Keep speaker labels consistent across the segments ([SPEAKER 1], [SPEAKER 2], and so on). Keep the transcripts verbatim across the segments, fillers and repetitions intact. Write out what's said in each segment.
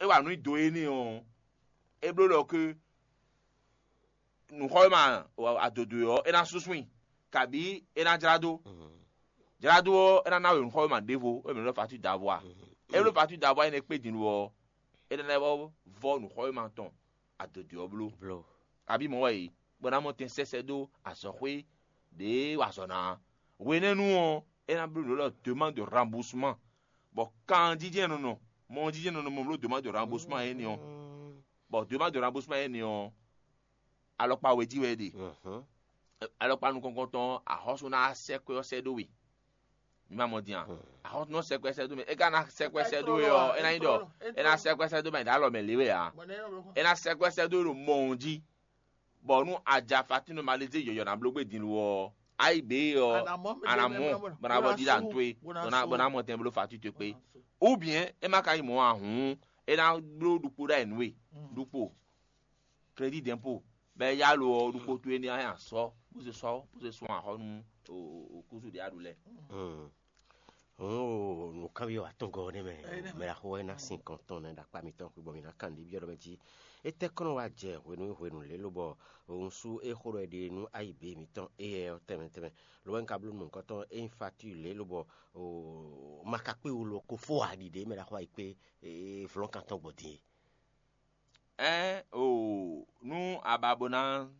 [SPEAKER 1] wa nu doé ni on e blo lo que nu khoima adodo yo e na suswin kabi e na jrado jrado e na na nu khoima devo e me lo fatu d'avoir e lo fatu d'avoir e ne pe din wo e na wo vo nu khoima ton adodo yo blo
[SPEAKER 2] blo
[SPEAKER 1] kabi mo we bona mo ten sese do asokwe de wasona we ne nu e na blo lo demande de remboursement bon quand dit non non mon dit non non mon demande de remboursement e ni on bon demande de remboursement e ni on alors pa we di we de alors pa nu konkonton a hoso na sekwe sedo we mi ma mo di an a hoso no sekwe sedo me e ga na sekwe sedo yo e na ido e na sekwe sedo me da lo me lewe ya e na sekwe sedo ro mo di bon nu aja fatino malize yo yo na blogbe din wo ai be yo anamo bana bo di dan twe bona bona mo tem blo fatu te pe ou bien e ma kai mo ahun e na blo dupo da enwe dupo crédit d'impôt ben ya lo dupo tu eni ayan so bo se so bo se so ahonu o kuzu de adule
[SPEAKER 2] mm oh no kabio atongo ne me me la ho na cinquante ans da pa mi ton ku bo mi na kan di bio do meji e te kono wa je wenu wenu le lo bo onsu e khoro de nu ai be mi ton e o teme teme lo en kablu nu ko ton e fatu le lo bo o makape o lo ko fo adi de me la ho ai pe e flon kan ton bodi
[SPEAKER 1] eh o nu ababona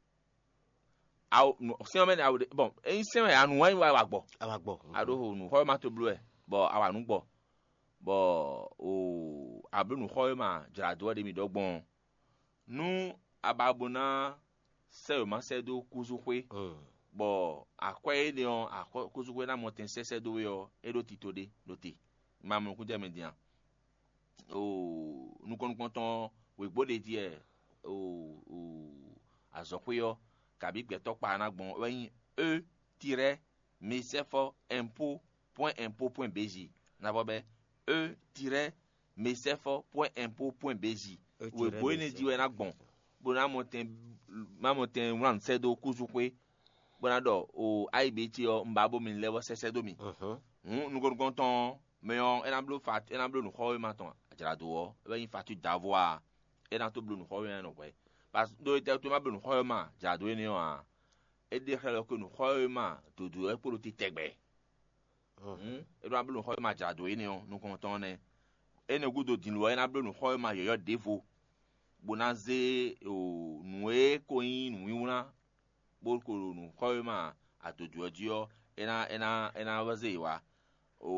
[SPEAKER 1] au no se me na bon e se me anu wa wa gbo
[SPEAKER 2] awa gbo
[SPEAKER 1] ado ho nu ho ma to blue bo awa nu gbo bo o ablu nu ho ma jrado de mi dogbon nu ababona se ma se do kuzukwe bo akwe de on akwe kuzukwe na moten se se do yo e do titode do ti ma mo ku je me dian o nu kon konton we gbo de die o o azokwe yo kabi gbeto pa na gbon wen e tiret mesefo impôt point impôt point bj na bobe e tiret mesefo point impôt point bj we boy ne diwe na gbon bona moten ma moten wan sedo kuzukwe bona do o aibeti o mbabo min lewo sesedo mi mhm nu gon konton me on en ablo fat en ablo nu khoy maton ajrado o wen fatu d'avoir en to blo nu khoy en we parce do te to ma blo nu khoy ma jado ni o a e de khelo ko nu khoy ma dodo e polo ti tegbe mhm e do ablo nu khoy ma jado ni o nu konton ne en gudo din lo en ablo nu khoy ma yoyo devo bonaze o nuwe koyin nuwiuna bolko nu khoy ma atojo dio ena ena ena waze wa o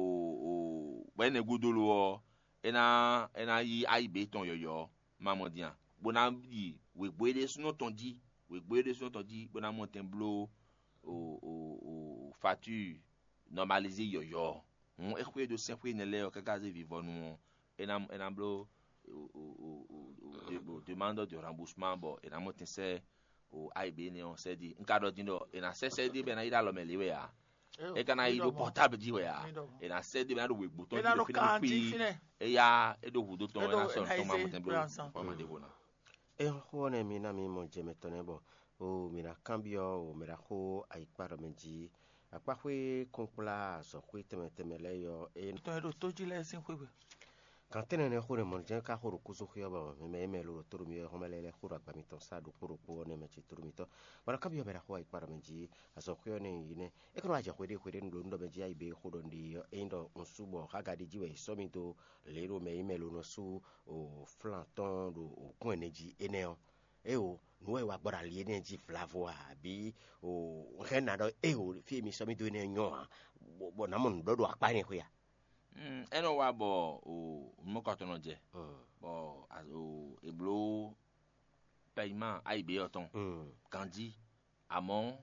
[SPEAKER 1] o ben gudo lo ena ena yi aibe ton yoyo mamodian bona yi we gbede suno ton di we gbede suno ton di bona monten blo o o o fatu normaliser yoyo on e kwe do sempre ne le o kakaze vivonu ena ena blo o o o demande de remboursement bon ena monten se o aibe ne on se di nkado dindo ena se se di bena ida lo meliwe ya e kana ido portable di we ya ena se di bena do we bouton di fini e ya e do hudo ton ena so ton ma monten blo for ma de bona
[SPEAKER 2] e ho ne mi na mi mo je metone bo o mi na cambio o mi na ho ai paro menji apa hwe kompla so hwe teme teme le yo e
[SPEAKER 3] to do toji le sin hwe
[SPEAKER 2] kantene ne hore mon je ka horo kuzo khyo ba me me lo turu mi ho mele le horo ba mi ton sa do poro po ne me chi turu mi to bara cambio me na ho ai paro menji aso khyo ne ine e ko aja hwe de hwe ndo ndo menji ai be horo ndi e ndo nsubo haga di jiwe so mi to le ro me ime lo no su o flanton do o ko energy eneo e o no e wa gbara li energy flavo abi o rena do e o fi mi so mi do ne nyo bo na mon do do apa ni ho ya
[SPEAKER 1] mm eno wa bo o mo ko to no je bo o eblo paiement aibe oton kandi amon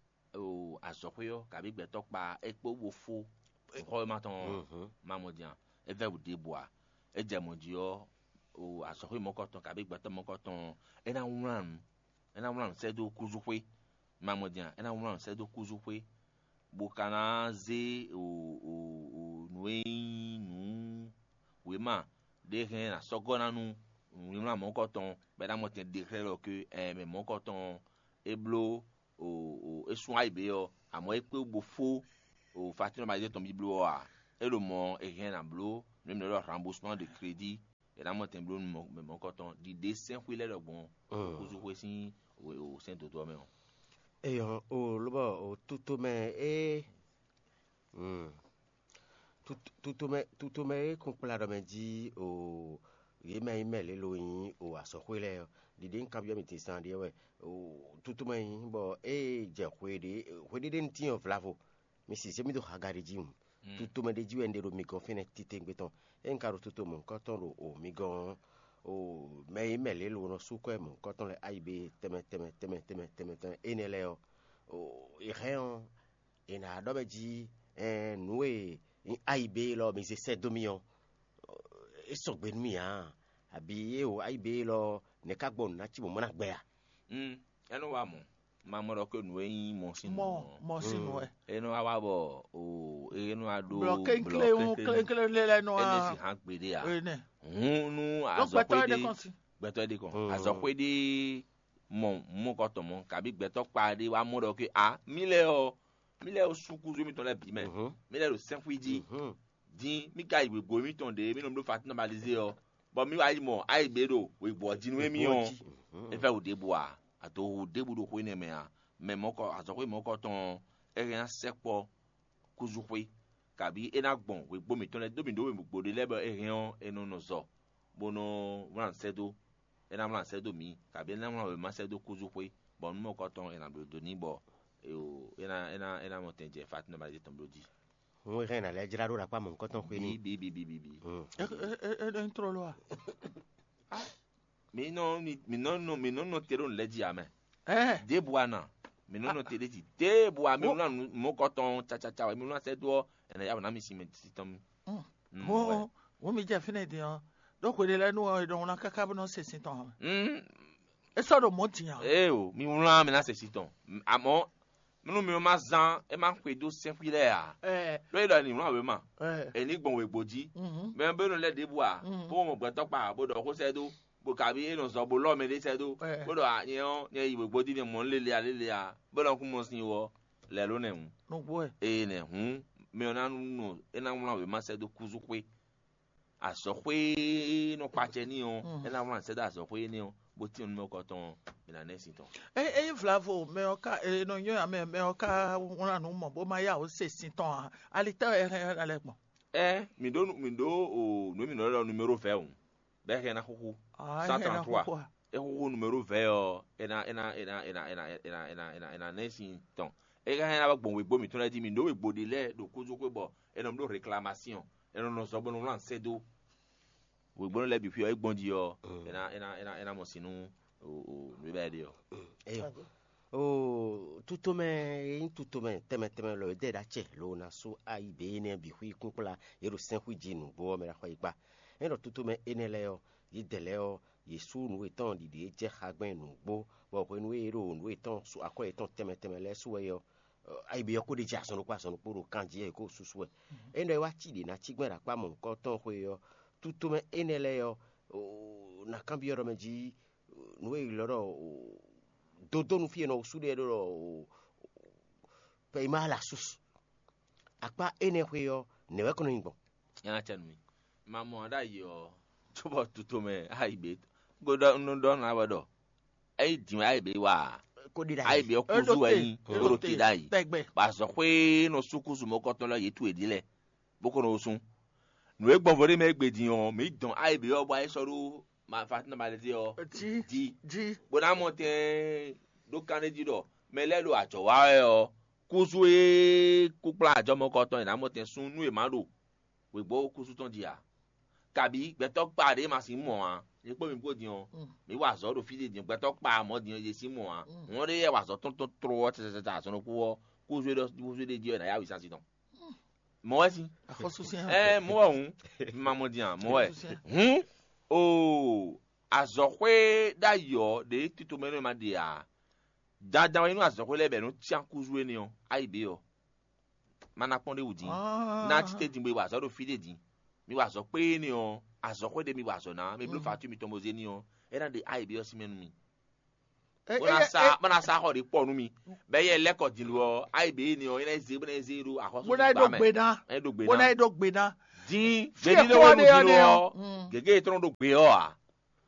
[SPEAKER 1] o asokoyo kabi gbeto pa epo wo fo ko ma ton mamodian e ve wo de bois e jemoji o o asokoyo mo ko ton kabi gbeto mo ko ton e na wran e na wran se do kuzukwe mamodian e na wran se do kuzukwe bokana ze o o o nuwe nu wema de ren na sogona nu wema mo ko ton be na mo ten de relo que eh me mo ko ton eblo o o esun aibe yo amo e pe gbo fo o fatino ma de ton biblo a e lo mo e ren na blo même le remboursement de crédit ena mo tem blo mo mo koton di de sen fu le dogbon kuzu fu sin o sen to to me o
[SPEAKER 2] e yo o lo ba o tutu me e mm tutu me tutu me kun pla do me di o ye me email lo yin o asokwe di den kan bi mi ti san de we o tutu me yin bo e je kwede kwede den tin of lavo mi si se mi do hagari jim tutu me de ji wende ro mi go fene tite ngbeton en karo tutu mo nkan ton ro o mi gan o me email lo no su ko mo nkan ton le aibe teme teme teme teme teme teme enele o o ireon ina do be ji en nuwe aibe lo mi se se domion e so gbe mi ah abi e o aibe lo ne ka gbon na chi mo na gbe ya
[SPEAKER 1] mm enu wa mo ma mo ro ko nu yin mo sinu
[SPEAKER 3] mo mo sinu e
[SPEAKER 1] enu wa wa bo o enu ado
[SPEAKER 3] block enkle un enkle le le no
[SPEAKER 1] ene si han gbe de ya
[SPEAKER 3] ene
[SPEAKER 1] hunu
[SPEAKER 3] donc
[SPEAKER 1] azo
[SPEAKER 3] beto
[SPEAKER 1] pe
[SPEAKER 3] de
[SPEAKER 1] de
[SPEAKER 3] kon si
[SPEAKER 1] gbeto de kon azo pe de mo mo ko to mo kabi gbeto pa de wa mo ro ke ah mi le o mi le o suku zo mi ton le bi me mi le o sen fu di din mi ka iwe go mi ton de mi no do fat normaliser o but mi wa yi mo ai gbe do we bo jinu we mi o e fe o de bo a ato o de bu do ko ne me a me mo ko azo pe mo ko ton e ran sepo kuzu pe kabi e na gbon we gbo mi ton le do mi do we gbo de lebe e ran enu no zo bono wan sedo e na wan sedo mi kabi na wan we ma sedo kuzu pe bon mo ko ton e na do ni bo e o e na e na e na mo tenje fat normaliser ton blodi
[SPEAKER 2] mo re na le jira ro ra pa mo nkan ton pe ni
[SPEAKER 1] bi bi bi bi bi
[SPEAKER 3] e e intro lo
[SPEAKER 1] mi no mi no no mi no no tero le di ame
[SPEAKER 3] eh
[SPEAKER 1] de buana mi no no tere di de bua mi no mo koton cha cha cha mi no se do ena ya na mi si me sitom
[SPEAKER 3] mo wo mi je fine di o do ko de le nu o do na kaka no se sin ton
[SPEAKER 1] mm
[SPEAKER 3] e so do mo tian
[SPEAKER 1] eh o mi no mi na se sitom amo mi no mi ma zan e ma pe do se fi le a
[SPEAKER 3] eh
[SPEAKER 1] lo ida ni ran we ma
[SPEAKER 3] eh
[SPEAKER 1] eni gbon we gboji
[SPEAKER 3] mhm
[SPEAKER 1] me be no le de bua bo mo gbe to pa bo do ko se do bo kabi eno so bo lo me de se do bo do a yen ye iwe gboji ni mo nlele a lele a bo lo ku mo sin wo le lo ne hun
[SPEAKER 3] no boy
[SPEAKER 1] e ne hun me ona nu e na won we ma se do kuzu pe aso pe no pa che ni o e na won se da aso pe ni o bo ti on mo ko ton mi na next ton
[SPEAKER 3] eh eh flavo me o ka e no yo me me o ka won nu mo bo ma ya o se sin ton ali ta e ale pon
[SPEAKER 1] eh mi do mi do o no mi no lo numero vingt un be ke na kuku cent trente-trois e kuku numero vingt o e na e na e na e na e na e na e na e na e na next ton e ga na ba gbon we gbo mi ton la di mi do we gbo de le do kuzu pe bo e no do réclamation e no no so bo no lan sedo we gbo le bi fi o e gbon di o e na e na e na e na mo sinu o o mi be de o
[SPEAKER 2] e o tutu me in tutu me teme teme lo de da che lo na so ai be ne bi hu kun pla e ro sen hu jinu bo me ra kwa ipa e ro tutu me enele o yi dele o yi su nu eton di de je hagben nu gbo bo ko nu e ro nu eton su akọ eton teme teme le su we yo ai be ko de ja so nu pa so nu poro kanji e ko susu e e no wa chi de na chi gben ra pa mo nkan ton ho yo tutu me enele yo na kan bi ro me ji nu e lo ro dodo nu fie no sude ro pe ma la sus akpa ene hweyo ne we kono ngbo
[SPEAKER 1] ya cha nu ma mo da yo tubo tutu me ai be go do no do na ba do ai di ai be wa
[SPEAKER 2] ko di dai
[SPEAKER 1] ai be ku zu wa yin ro ti dai
[SPEAKER 3] tegbe
[SPEAKER 1] ba so pe no suku su mo ko ton lo ye tu edile boko no sun nu e gbon vore me gbe di on mi don ai be o ba e so ru ma fat na ba le di o
[SPEAKER 3] ji
[SPEAKER 1] di
[SPEAKER 3] ji
[SPEAKER 1] bo na mo te do kan di do me le lo ajo wa e o kuzu e ku pla ajo mo ko ton na mo te sun nu e ma do we gbo kuzu ton di a kabi gbe to pa de ma si mo an e po mi go di on mi wa zo do fi de di gbe to pa mo di ye si mo an won re wa zo ton ton tro ti ti ta so no ku kuzu do kuzu de di na ya wi san si ton mo wa si
[SPEAKER 3] afosusi
[SPEAKER 1] eh mo wa hun ma mo di an mo wa hun o azokwe da yo de tito meno ma dia dadan inu azokwe lebe no ti an kuzu eni o ai be o mana pon de udi na ti te dimbe wa so do fi de din mi wa so pe ni o azokwe de mi wa so na mi blo fatu mi tomo ze ni o e na de ai be o si menu mi bona sa bona sa ho de po nu mi be ye leko din lo ai be ni o ina ze bona ze ru akoso
[SPEAKER 3] bona do gbe na
[SPEAKER 1] e do gbe na
[SPEAKER 3] bona do gbe na
[SPEAKER 1] din
[SPEAKER 3] Fie
[SPEAKER 1] gedi le
[SPEAKER 3] kwa
[SPEAKER 1] we
[SPEAKER 3] de
[SPEAKER 1] mu
[SPEAKER 3] ya
[SPEAKER 1] din
[SPEAKER 3] de
[SPEAKER 1] o
[SPEAKER 3] yo. Mm.
[SPEAKER 1] gege tron do gbe o a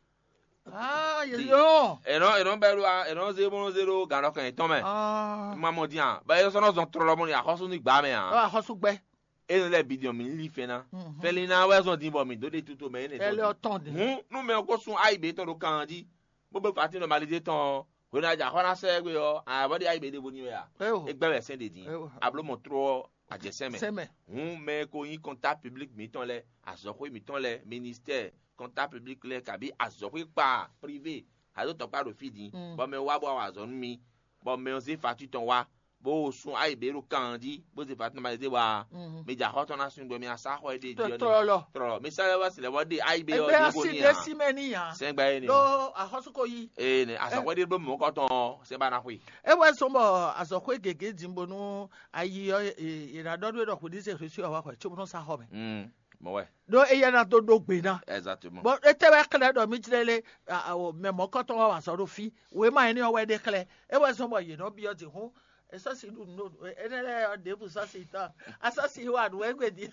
[SPEAKER 3] Ah, ye
[SPEAKER 1] Di-
[SPEAKER 3] yo.
[SPEAKER 1] eno eno be lu a eno ze mo ze ro ga no kan ton me
[SPEAKER 3] Ah.
[SPEAKER 1] mamo dia ba yo so no zon tro lo mo ni akoso ni gba me a
[SPEAKER 3] Ah, hosu gbe.
[SPEAKER 1] eno le bidion mi li fe na
[SPEAKER 3] Mhm.
[SPEAKER 1] fe li na we so din bo mi do de tuto me ne
[SPEAKER 3] Elle
[SPEAKER 1] so
[SPEAKER 3] entend.
[SPEAKER 1] hun nu me ko sun ai be to do kan di bo be fati no malize ton ko na ja ko na se gbe yo a bo di ai be de bo ni we a
[SPEAKER 3] Eh oh.
[SPEAKER 1] egbe be se de din
[SPEAKER 3] Eh oh.
[SPEAKER 1] ablo mo tro ajeseme
[SPEAKER 3] Seme.
[SPEAKER 1] hun me ko yin comptable public mi ton le azokwe mi ton le ministère comptable public le kabi azokwe pa privé azo to pa do fidi
[SPEAKER 3] Mm.
[SPEAKER 1] bo me wa bo wa zo mi bo me o se fatu ton wa bo sun ai be ro kan di bo se fatu ma de wa
[SPEAKER 3] Mhm.
[SPEAKER 1] me ja ho ton na sun gbe mi asa ho de di
[SPEAKER 3] To
[SPEAKER 1] oni
[SPEAKER 3] to lo.
[SPEAKER 1] tro mi sare wa sile wo de ai be o
[SPEAKER 3] Ebe
[SPEAKER 1] de bo
[SPEAKER 3] asi
[SPEAKER 1] ni
[SPEAKER 3] de
[SPEAKER 1] a
[SPEAKER 3] si meni ya.
[SPEAKER 1] se gba ni
[SPEAKER 3] Lo ahosu ko yi.
[SPEAKER 1] eh ni azokwe de bo mo ko ton se ba na kwi
[SPEAKER 3] Ewe sombo azokwe gege jimbo no ayi ira dodo do ku dise resu awa kwa chubu no sa ho me.
[SPEAKER 1] mm mo we
[SPEAKER 3] Do eya na do do gbe na.
[SPEAKER 1] exactement
[SPEAKER 3] Bo etewe kle do mi jirele o me mo ko to wa so do fi. We ma ni o we de kle. Ewe sombo ye no bi o ti hu. Esa si du no enele o de bu sa si ta. Asa si wa du egbe di.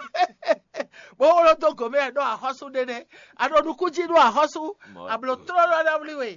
[SPEAKER 3] Bo wo to ko me do ahosu de de. Ado du ku ji do ahosu.
[SPEAKER 1] Mo-
[SPEAKER 3] Ablo tro lo da bliwe.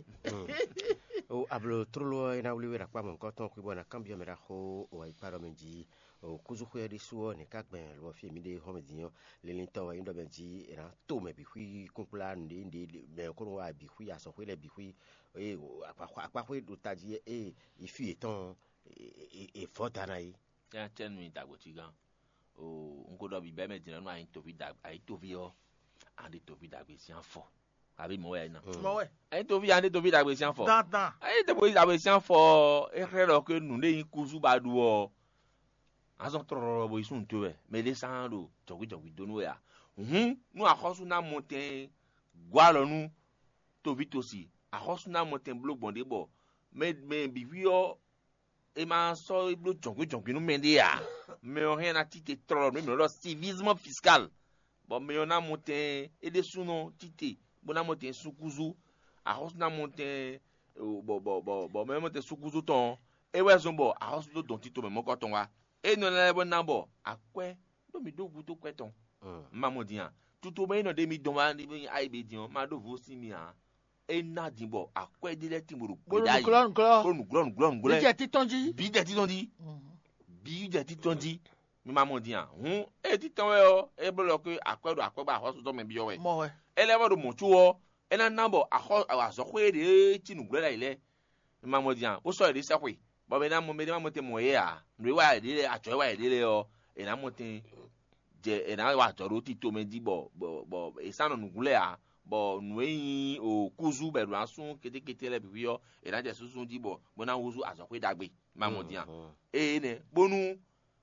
[SPEAKER 2] o ablo trulo ina uliwe rakwa mon koton ku bona kambio mera ho o ai paro menji o kuzu khu eri suo ne kakben lo fi mi de ho medinyo le linto wa indo benji era to me bi hui kumpla ndi ndi me ko wa bi hui aso hu le bi hui e apa apa hu do taji e ifi eton e e fota na yi
[SPEAKER 1] tiens tiens mi dagbo ti gan o nko do bi be me dina no ayin to bi dag ayin to bi o ande to bi dagbe si anfo abi mo we na
[SPEAKER 3] Mo we.
[SPEAKER 1] ayin to bi ande to bi dagbe si anfo
[SPEAKER 3] Dan dan.
[SPEAKER 1] ayin to bi dagbe si anfo e re lo ke nu le yin kuzu ba du o azon tro bo isun to we me le san do jogui jogui do no ya hun nu akhosu na monten gwa lo nu to bi to si akhosu na monten blog bonde bo me me bi wi o e ma so iblo jongwe jongwe no mende ya me o rien na tite trop me lo civisme fiscal bon me on a monté et des sous tite bon na monté sukuzu a hos na monté bo bo bo bo me monté sukuzu ton e we zombo a hos do don tito me mo ko ton wa e no na bon na bo akwe do mi do gu to kwe ton ma mo dian tuto me no de mi don wa ni ai be dian ma do vo si mi a e na dimbo akwe dile timuru
[SPEAKER 3] Bo
[SPEAKER 1] pe dai
[SPEAKER 3] nuklo nuklo.
[SPEAKER 1] ko nuklo nuklo nuklo
[SPEAKER 3] Ni je titonji.
[SPEAKER 1] bi de titonji
[SPEAKER 3] Mhm.
[SPEAKER 1] bi de titonji mi ma mo dian hun e titon we o e bo lo ke akwe do akwe ba hosu do me bi o we
[SPEAKER 3] Mo we.
[SPEAKER 1] e le bo do mo chu o e na nambo aho aso kwe de ti nuklo la ile mi ma mo dian o so e de se kwe bo me na mo me de ma mo te mo ye a nri wa e de a cho wa e de o e na mo te je e na wa to ro ti to me di bo bo bo e sa no nuklo a bo nueyin o kuzu beru asun kete kete le bi yo e na je susun di bo bo na wuzu aso kwe dagbe ma mo dian e ne bonu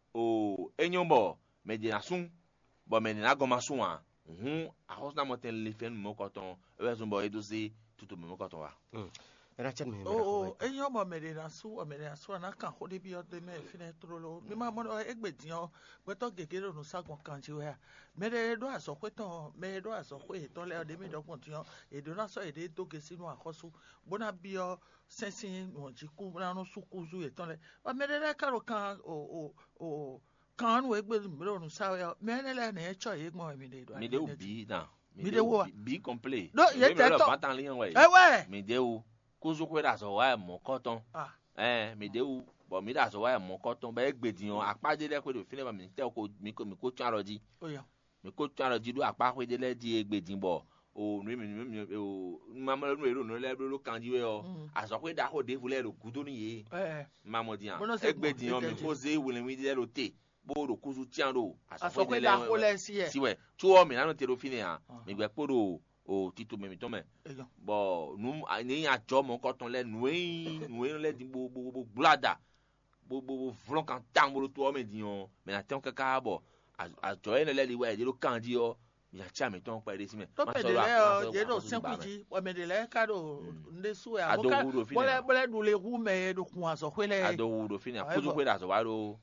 [SPEAKER 1] o enyon bo me di asun bo me na go masun a hun a hos na mo ten le fen mo koton e so bo e do se tutu mo koton wa
[SPEAKER 2] era chen me
[SPEAKER 3] Oh, oh, enyo mo mere na su, o mere na su na kan ho de bi o de me fine trolo. Mi ma mo no egbe dian, gbe to gegere no sagbon kan ji we. Mere do aso pe ton, mere do aso pe ton le o de mi dogbon tian, e do na so e de doge sinu akosu. Bona bi o sensin won ji ku na no su kuzu e ton le. Ba mere le karo kan o o o kan nu egbe mi ro no sa we. Mere le na e cho e gbon mi de do.
[SPEAKER 1] mi de o bi na
[SPEAKER 3] Mi de wo.
[SPEAKER 1] bi complet
[SPEAKER 3] No, ye te to.
[SPEAKER 1] patan lian we
[SPEAKER 3] Eh we.
[SPEAKER 1] mi de o kuzu kwe da so wa mo koton
[SPEAKER 3] Ah.
[SPEAKER 1] eh mi de o bo mi da so wa mo koton ba egbe dian apade le kwe do fine ba mi te ko mi ko mi ko chan roji
[SPEAKER 3] O ya.
[SPEAKER 1] mi ko tún àrò jídó àpá pé délé di egbèdì bọ̀ o nu mi nu mi o mamọ nu èrò nu lẹ́bí ló kàn jíwé ọ àsọ pé dákò dé fúlẹ̀ rò kú tó níye
[SPEAKER 3] Eh.
[SPEAKER 1] mamọ diyan
[SPEAKER 3] Bọ́nà ṣe
[SPEAKER 1] egbèdì
[SPEAKER 3] gbọ́,
[SPEAKER 1] yàn mi
[SPEAKER 3] ìdẹ́jì.
[SPEAKER 1] kó ṣe wùlẹ̀ mi díẹ̀ ló tè bó rò kúzu tíyan rò
[SPEAKER 3] Aso pe da ho le si e.
[SPEAKER 1] síwẹ̀ tí wọ́n mi nánú tèrò fínì hàn mi gbẹ kpóró o títò mẹ́mi tọ́ mẹ́
[SPEAKER 3] Eyan.
[SPEAKER 1] bọ̀ nu ní àjọ mọ́ kọ́tàn lẹ nùwẹ́yìn nùwẹ́yìn lẹ di gbogbo gbúlàdà gbogbo vlọ́n kan tán bolo tó ọmọ ìdíyàn mẹ́nà tẹ́ kẹ́kẹ́ bọ̀ àjọ yẹn lẹ di wá ẹ̀dẹ́ ló kàn dí ọ ya cha mi ton pa ede si me
[SPEAKER 3] To pedele o je do senkwiji o medele ka do nde su ya
[SPEAKER 1] Ado
[SPEAKER 3] boka
[SPEAKER 1] wuro fine
[SPEAKER 3] bole
[SPEAKER 1] na.
[SPEAKER 3] bole du le hu me do kun aso kwele
[SPEAKER 1] ado wuro fini
[SPEAKER 3] Ah,
[SPEAKER 1] akuzu
[SPEAKER 3] evo.
[SPEAKER 1] kwe da so wa ro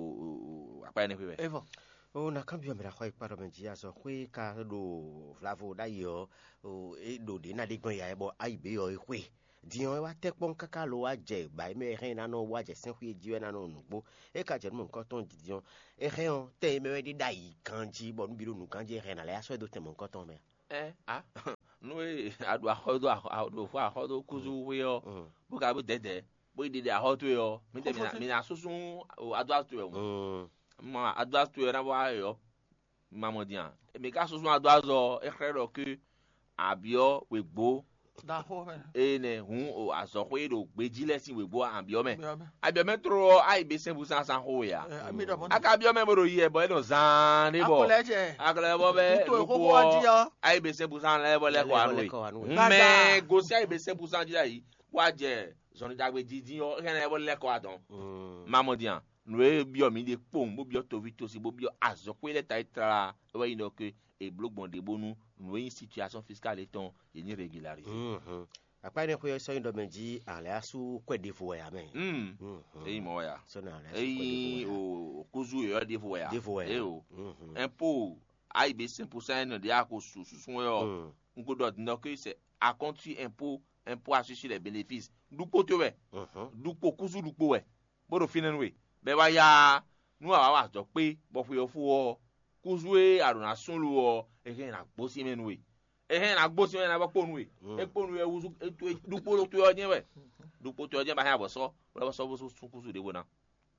[SPEAKER 1] o apa ne kwe
[SPEAKER 3] evo
[SPEAKER 2] o na kambio mera khoi paro menji aso kwe ka do flavo da yo o e do de na de gbon ya e bo ai be yo e kwe dion wa te pon kaka lo wa je ba me ren na no wa je sen hu ji na no nugbo e ka je mo nkan ton dion e ren te me di dai kanji bo nu biro nu kanji ren na le aso do te mo nkan ton me
[SPEAKER 1] eh ah no e adu ahodo ahodo fu ahodo kuzu we yo bo ka bo dede bo dede ahodo yo mi te mi na susun adu atu yo ma adu atu yo na wa yo mamodian e me ka susun adu azo e krero ke abio we gbo
[SPEAKER 3] da ho
[SPEAKER 1] ene hun o asokwe do gbeji lesin we gbo abio me abio me tro ai be sen busan san ho ya aka abio me boro yi e bo e no zan ni bo akole bo be ko ai be sen busan le bo le ko anu me go si ai be sen busan ji yi wa je zoni dagbe jijin o ken e bo le ko adon mamodian nwe bio mi de pon bo bio to vitosi bo bio azokwe le ta itra we ino ke e blogbon de bonu nwe situation fiscale eton yeni régularisé
[SPEAKER 2] mhm apa ne ko so ndo menji ale asu kwede fo ya men
[SPEAKER 1] mhm e mo ya
[SPEAKER 2] so na ale
[SPEAKER 1] e o kuzu yo de fo ya
[SPEAKER 2] e
[SPEAKER 1] o impôt A I B cinq pour cent no de akosu susun yo nkodo no ke c'est a compte impôt impôt associé les bénéfices dupo to we dupo kuzu dupo we bodo finan we be wa ya nu awa wa jo pe bo fo yo fo kuzwe aruna sunlu o ehen na gbosi menu we ehen na gbosi menu na ba ponu we e ponu we wuzu etu dupo lo to yo yen we dupo to yo yen ba ha bo so bo so bo sun kuzu de wona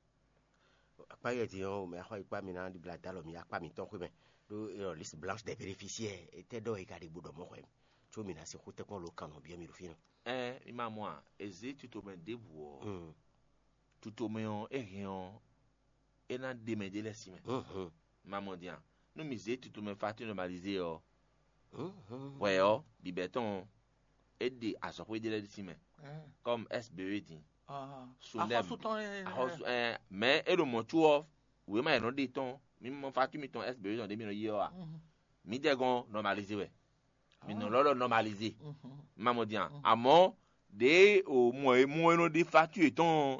[SPEAKER 2] apa ye ti o me ha ipa mi na di blada lo mi apa mi ton ko me do liste blanche des bénéficiaires était do e ka di budo mo ko tu mi na se ko te kon lo kan bi mi ro fi
[SPEAKER 1] eh ima mo ezi tuto me devo tuto me on e rien e na de me de lesime mhm mamodian nous miser tout me fatu normaliser yo mhm ouais yo bibeton aider à se de l'esime comme S B E dit
[SPEAKER 3] ah
[SPEAKER 1] solem eh mais et le montuo oui mais non dit ton mi mon fatu mi ton S B E dans deux mille yo a mi degon normaliser ouais mi non lo normaliser mamodian amon de au moins moins no de fatu eton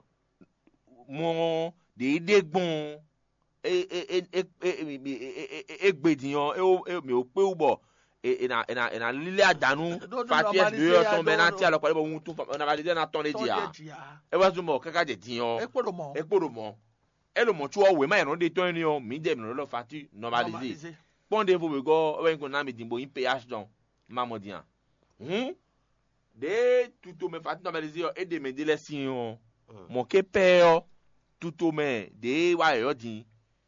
[SPEAKER 1] mon de degbon e e e e e gbediyan e mi o pe ubo e na na na lile adanu faties de ton benanti alo pare bo un tun na valide na ton le dia e wa zumo kaka de diyan
[SPEAKER 3] e podo mo
[SPEAKER 1] e podo mo e lo mo tu o we ma no de ton ni o mi de mi lo fatu normaliser ponde vo we go we ko na mi dimbo in ph don mamodian hm de tuto me fatu normaliser e de me de lesin o mo ke pe o tuto me de wa yo din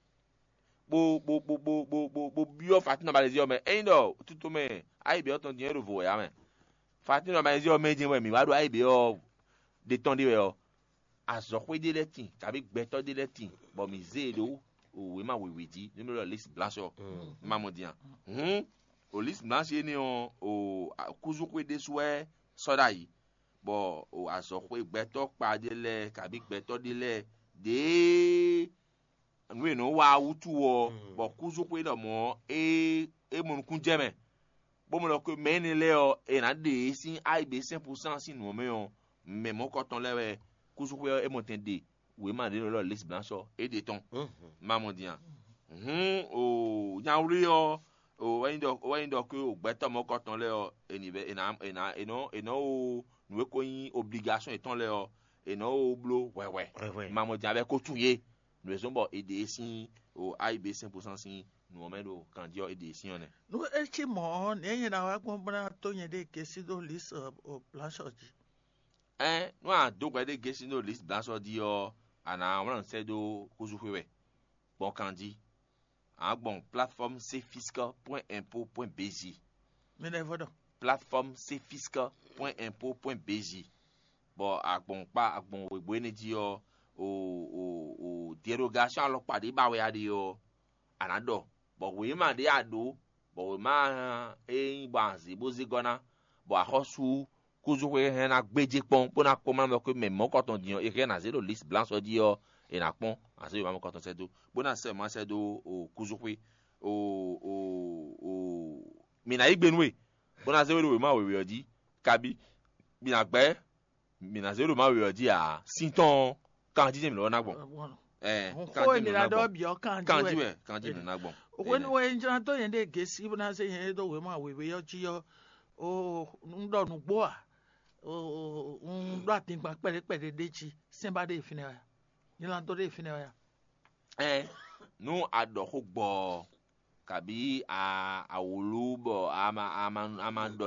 [SPEAKER 1] bo bo bo bo bo bo bo bio fatina balezio me endo tuto me ai bi oton dinero vo ya me fatina balezio me din we mi wa do ai bi o de ton de we o azokwe de letin tabi gbeto de letin bo mi zero o we ma we we di ni lo list blanche mamodian hm o list blanche ni o o kuzukwe de soué soda yi bo o azokwe gbeto pa de le kabi gbeto de le de nwe no wa wutu wo bo kuzu pe do mo e e mo kun jeme bo mo lo ko me ni le o e na de sin I B cinq pour cent sin no me o me mo ko ton le kuzu pe e mo ten de we ma de lo liste blanche e de ton mamodian hm o nya wuri o o wa ndo wa ndo ko gbeto mo ko ton le o e ni be e na e na e no e no o nwe ko yin obligation e ton le o e no o blo wewe mamodian be ko tuye nous sommes aider si au I B cinq pour cent si nous on met le candidat aider si on est
[SPEAKER 3] nous echi mo ne yin na wa gbon bra to yin de kesi do list o blanche odi
[SPEAKER 1] eh nous a do gba de kesi do list blanche odi o ana on se do kuzuwe bon candidat a bon plateforme cfisca point impôt point b j
[SPEAKER 3] me ne vodo
[SPEAKER 1] plateforme cfisca point impôt point b j bon a bon pa a bon we bo ne di o o o o dérogation lo pade ba we ade yo anado bo we ma de ado bo we ma e banzi bozi gona bo ahosu kuzu we he na gbeje pon po na ko ma mo ko me mo ko ton diyan e ke na zero list blanche odi yo e na pon ase yo ma ko ton se do bo na se ma se do o kuzu we o o o mi na igbenu we bo na zero we ma we we odi kabi mi na gbe mi na zero ma we odi a sinton kanji mi lo na gbon eh
[SPEAKER 3] kanji mi na do bi o kanji
[SPEAKER 1] we kanji mi na gbon
[SPEAKER 3] when we njan to yen de gesi bu na se yen do we ma we we yo ji yo o ndo nu gbo a un do atingba pere pere dechi semba de fine ya nilan to de fine ya
[SPEAKER 1] eh nu adoko gbo kabi a awolu bo ama ama ama